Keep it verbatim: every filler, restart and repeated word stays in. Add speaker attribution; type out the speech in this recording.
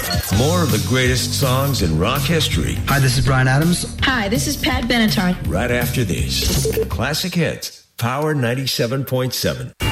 Speaker 1: More of the greatest songs in rock history.
Speaker 2: Hi, this is Bryan Adams.
Speaker 3: Hi, this is Pat Benatar.
Speaker 1: Right after this. Classic Hits, Power ninety-seven point seven.